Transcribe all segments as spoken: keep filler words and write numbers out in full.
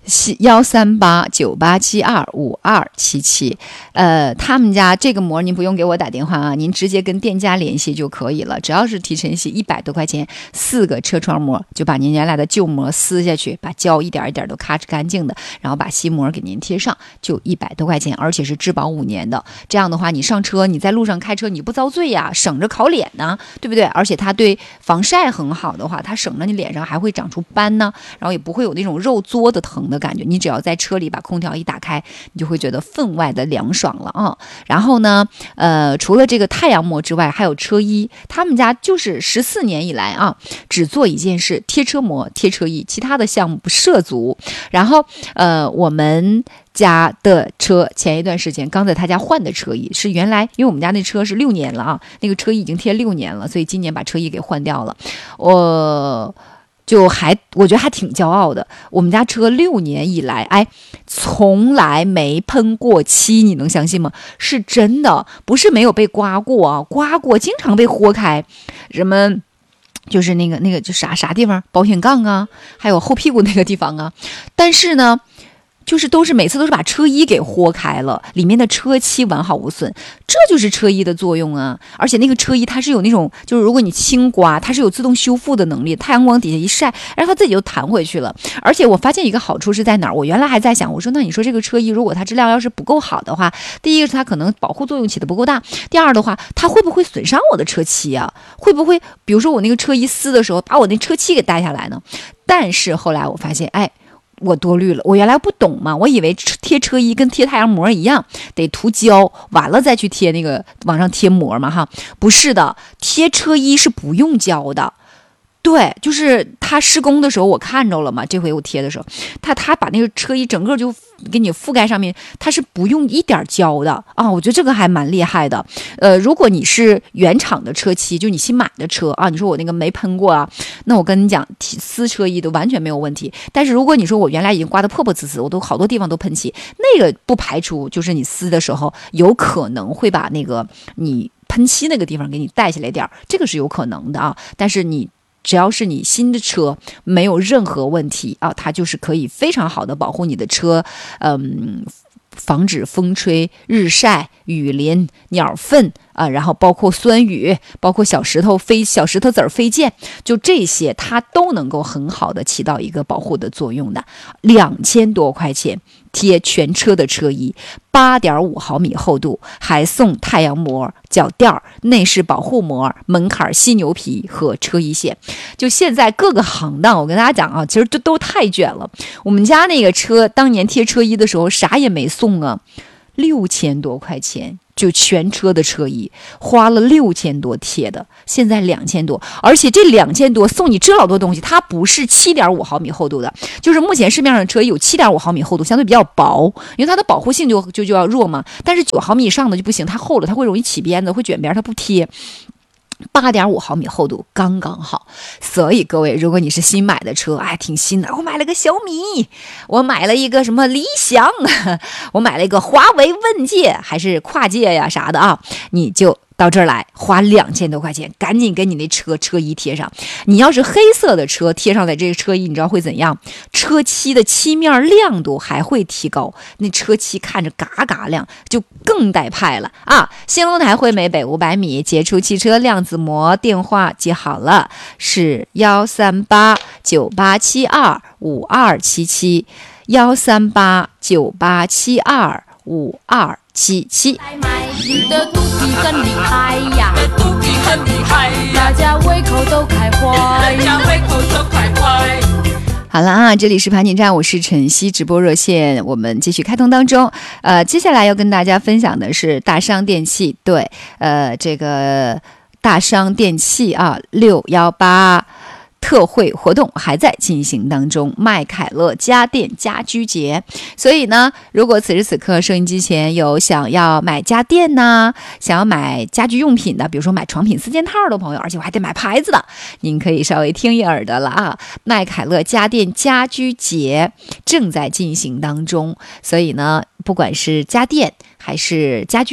幺三八九八七二五二七七，呃，他们家这个膜您不用给我打电话啊，您直接跟店家联系就可以了。只要是提晨曦，一百多块钱，四个车窗膜就把您原来的旧膜撕下去，把胶一点一点都咔哧干净的，然后把新膜给您贴上，就一百多块钱，而且是质保五年的。这样的话，你上车，你在路上开车你不遭罪呀，省着烤脸呢，对不对？而且它对防晒很好的话，它省着你脸上还会长出斑呢，然后也不会有那种肉作的疼的感觉。你只要在车里把空调一打开，你就会觉得分外的凉爽了啊。然后呢，呃，除了这个太阳膜之外，还有车衣。他们家就是十四年以来啊，只做一件事，贴车膜、贴车衣，其他的项目不涉足。然后，呃，我们家的车前一段时间刚在他家换的车衣，是原来因为我们家那车是六年了啊，那个车衣已经贴六年了，所以今年把车衣给换掉了。我。就还我觉得还挺骄傲的，我们家车六年以来，哎，从来没喷过漆，你能相信吗？是真的，不是没有被刮过啊，刮过，经常被豁开，什么就是那个那个就啥啥地方，保险杠啊，还有后屁股那个地方啊，但是呢。就是都是每次都是把车衣给豁开了，里面的车漆完好无损，这就是车衣的作用啊！而且那个车衣它是有那种，就是如果你轻刮，它是有自动修复的能力，太阳光底下一晒，然后它自己就弹回去了。而且我发现一个好处是在哪儿？我原来还在想，我说那你说这个车衣如果它质量要是不够好的话，第一个是它可能保护作用起的不够大，第二的话，它会不会损伤我的车漆啊？会不会比如说我那个车衣撕的时候把我那车漆给带下来呢？但是后来我发现，哎。我多虑了，我原来不懂嘛，我以为贴车衣跟贴太阳膜一样，得涂胶，完了再去贴那个往上贴膜嘛哈，不是的，贴车衣是不用胶的。对，就是他施工的时候我看着了嘛，这回我贴的时候，他他把那个车衣整个就给你覆盖上面，他是不用一点胶的啊，我觉得这个还蛮厉害的。呃，如果你是原厂的车漆，就你新买的车啊，你说我那个没喷过啊，那我跟你讲，撕车衣都完全没有问题。但是如果你说我原来已经刮得破破呲呲，我都好多地方都喷漆，那个不排除就是你撕的时候有可能会把那个你喷漆那个地方给你带下来点儿，这个是有可能的啊。但是你只要是你新的车没有任何问题啊，它就是可以非常好的保护你的车，嗯，防止风吹、日晒、雨淋、鸟粪啊，然后包括酸雨，包括小石头飞、小石头子儿飞溅，就这些它都能够很好的起到一个保护的作用的。两千多块钱贴全车的车衣，八点五毫米厚度，还送太阳膜、脚垫、内饰保护膜、门槛犀牛皮和车衣线。就现在各个行当，我跟大家讲啊，其实这都太卷了。我们家那个车当年贴车衣的时候，啥也没送啊，六千多块钱。就全车的车衣花了六千多贴的，现在两千多，而且这两千多送你这老多东西，它不是七点五毫米厚度的，就是目前市面上的车衣有七点五毫米厚度，相对比较薄，因为它的保护性就就就要弱嘛。但是九毫米以上的就不行，它厚了它会容易起鞭子，会卷边，它不贴。八点五毫米厚度刚刚好，所以各位，如果你是新买的车，哎，挺新的，我买了个小米，我买了一个什么理想，我买了一个华为问界，还是跨界呀啥的啊，你就到这儿来花两千多块钱，赶紧给你那车车衣贴上。你要是黑色的车贴上来这个车衣，你知道会怎样？车漆的漆面亮度还会提高，那车漆看着嘎嘎亮，就更带派了啊！兴隆台惠美北五百米，杰出汽车量子膜，电话记好了，是幺三八九八七二五二七七，幺三八九八七二五二七七。 你的肚皮很厉害呀，肚皮很厉害呀，大家胃口都开怀，大家胃口都开怀。 好了啊，这里是盘点站，我是晨曦，直播热线我们继续开通当中。呃，接下来要跟大家分享的是大商电器，对，呃，这个大商电器啊，六幺八。特惠活动还在进行当中，麦凯乐家电家居节。所以呢，如果此时此刻收音机前有想要买家电呢，想要买家居用品的，比如说买床品四件套的朋友，而且我还得买牌子的，您可以稍微听一耳的了啊。麦凯乐家电家居节正在进行当中，所以呢，不管是家电还是家居，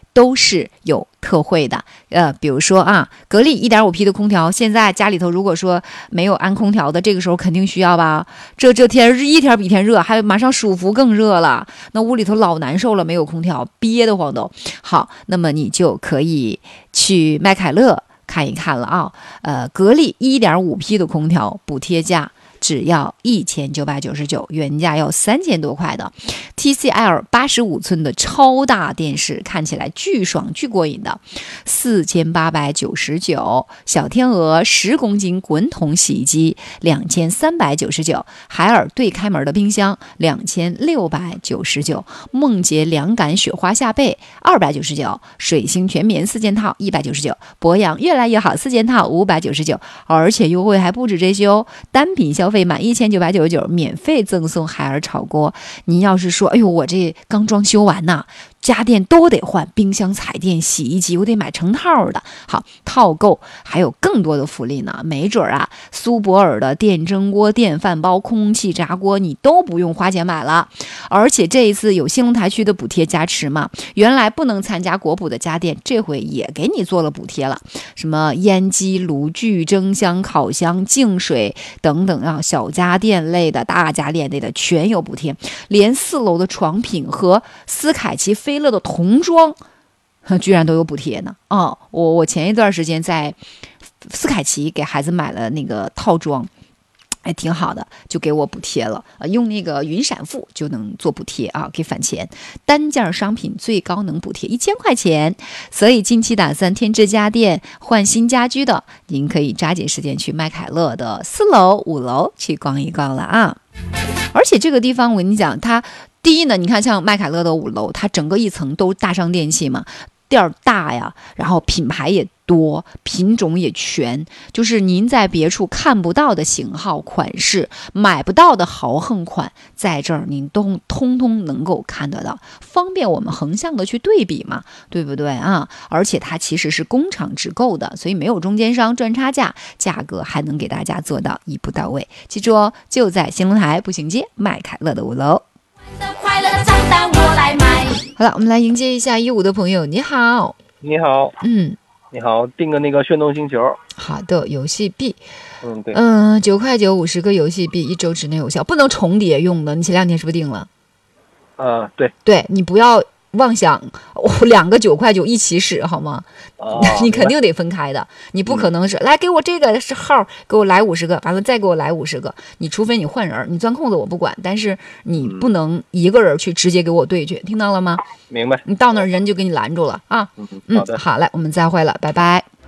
都是有特惠的。呃，比如说啊，格力 一点五 P 的空调，现在家里头如果说没有安空调的，这个时候肯定需要吧？这这天一天比一天热，还有马上暑伏更热了，那屋里头老难受了，没有空调，憋得慌都。好，那么你就可以去麦凯乐看一看了啊。呃，格力 一点五 P 的空调补贴价只要一千九百九十九，原价要三千多块的 T C L 八十五寸的超大电视，看起来巨爽巨过瘾的四千八百九十九，小天鹅十公斤滚筒洗衣机两千三百九十九，海尔对开门的冰箱两千六百九十九，梦洁凉感雪花夏被二百九十九，水星全棉四件套一百九十九，博洋越来越好四件套五百九十九，而且优惠还不止这些哦，单品消费满一千九百九十九，免费赠送海尔炒锅。您要是说，哎呦，我这刚装修完呐，家电都得换，冰箱、彩电、洗衣机，我得买成套的。好，套购还有更多的福利呢，没准啊，苏泊尔的电蒸锅、电饭煲、空气炸锅，你都不用花钱买了。而且这一次有新龙台区的补贴加持嘛，原来不能参加国补的家电，这回也给你做了补贴了，什么烟机、炉具、蒸箱、烤箱、净水等等啊，小家电类的、大家电类的全有补贴，连四楼的床品和斯凯奇飞乐的童装居然都有补贴呢。哦，我我前一段时间在斯凯奇给孩子买了那个套装，哎，挺好的，就给我补贴了，呃，用那个云闪付就能做补贴啊，可以返钱，单件商品最高能补贴一千块钱。所以近期打算添置家电、换新家居的，您可以抓紧时间去麦凯乐的四楼、五楼去逛一逛了啊。而且这个地方我跟你讲，它第一呢，你看像麦凯乐的五楼，它整个一层都大商电器嘛，店儿大呀，然后品牌也多，品种也全，就是您在别处看不到的型号款式，买不到的豪横款，在这儿您都通通能够看得到，方便我们横向的去对比嘛，对不对啊？而且它其实是工厂直购的，所以没有中间商赚差价，价格还能给大家做到一步到位。记住哦，就在新龙台步行街麦凯乐的五楼。 快乐账单我来买。 好了，我们来迎接一下一五的朋友，你好。 你好， 嗯， 你好，订个那个炫动星球。 好的，游戏币， 嗯，对， 嗯，九块九五十个游戏币，一周之内有效，不能重叠用的。你前两天是不是订了？ 呃，对， 对，你不要妄想、哦、两个九块九一起使好吗？ 哦、 你肯定得分开的，你不可能是、嗯、来给我这个是号，给我来五十个，完了再给我来五十个。你除非你换人，你钻空子我不管，但是你不能一个人去直接给我对去，听到了吗？ 明白。 你到那儿人就给你拦住了啊。 嗯， 嗯， 好的， 好嘞，我们再会了，拜拜。